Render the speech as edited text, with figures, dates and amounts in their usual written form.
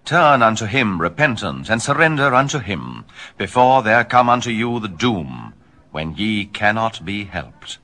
Turn unto him repentant, and surrender unto him, before there come unto you the doom, when ye cannot be helped.